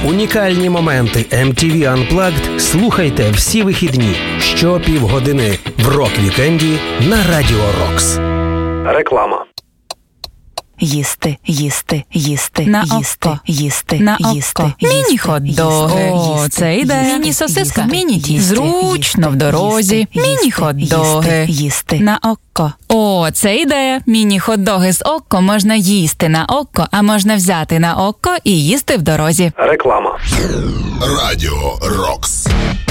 Унікальні моменти MTV Unplugged слухайте всі вихідні щопівгодини в рок-вікенді на Радіо Рокс. Реклама. Їсти, їсти, їсти, на їсти, око, їсти, на їсти, око. Міні-хот-доги. О, це ідея. Міні-сосиска, міні-тісто. Зручно в дорозі. Міні-хот-доги. Їсти. На око. О, це ідея. Міні-хот-доги з око можна їсти на око, а можна взяти на око і їсти в дорозі. Реклама. Радіо Рокс.